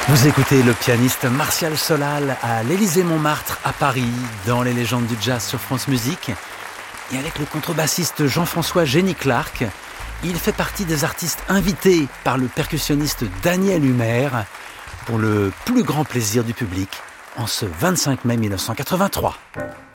Vous écoutez le pianiste Martial Solal à l'Élysée-Montmartre à Paris, dans les légendes du jazz sur France Musique. Et avec le contrebassiste Jean-François Génie-Clark, il fait partie des artistes invités par le percussionniste Daniel Humer pour le plus grand plaisir du public en ce 25 mai 1983.